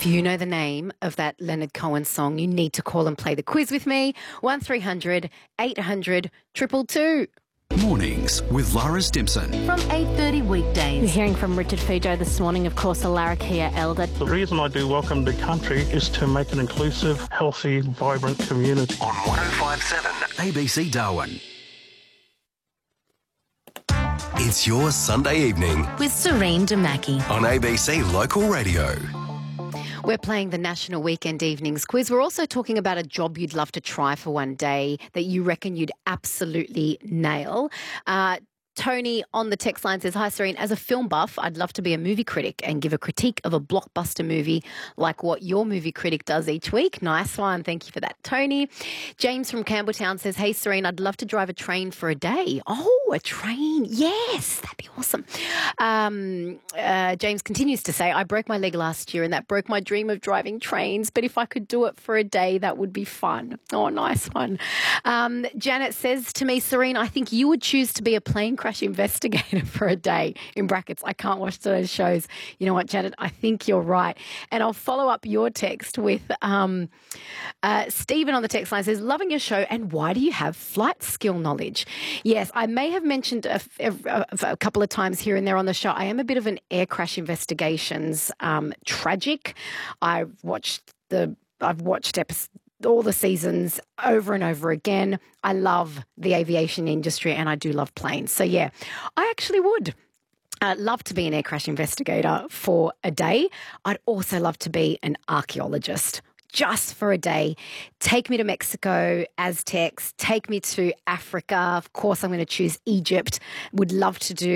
If you know the name of that Leonard Cohen song, you need to call and play the quiz with me. 1300 800 222. Mornings with Lara Stimson. From 8:30 weekdays. You're hearing from Richard Fujo this morning, of course, a Larrakia elder. The reason I do Welcome to Country is to make an inclusive, healthy, vibrant community. On 1057 ABC Darwin. It's your Sunday evening With Serene Damaki. on ABC Local Radio. We're playing the National Weekend Evenings Quiz. We're also talking about a job you'd love to try for one day that you reckon you'd absolutely nail. Tony on the text line says, "Hi, Serene. As a film buff, I'd love to be a movie critic and give a critique of a blockbuster movie like what your movie critic does each week." Nice one. Thank you for that, Tony. James from Campbelltown says, "Hey, Serene, I'd love to drive a train for a day." Oh, a train. Yes, that'd be awesome. James continues to say, "I broke my leg last year and that broke my dream of driving trains. But if I could do it for a day, that would be fun." Oh, nice one. Janet says to me, "Serene, I think you would choose to be a plane crash investigator for a day." In brackets, I can't watch those shows. You know what, Janet? I think you're right. And I'll follow up your text with Stephen on the text line says, "Loving your show, and why do you have flight skill knowledge?" Yes, I may have mentioned a couple of times here and there on the show, I am a bit of an air crash investigations tragic. I've watched all the seasons over and over again. I love the aviation industry and I do love planes. So, yeah, I actually would love to be an air crash investigator for a day. I'd also love to be an archaeologist just for a day. Take me to Mexico, Aztecs, take me to Africa. Of course, I'm going to choose Egypt. Would love to do